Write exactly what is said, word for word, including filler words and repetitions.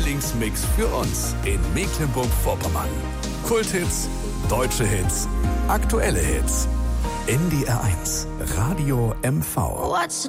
Lieblingsmix für uns in Mecklenburg-Vorpommern. Kulthits, deutsche Hits, aktuelle Hits. N D R eins, Radio M V. What's the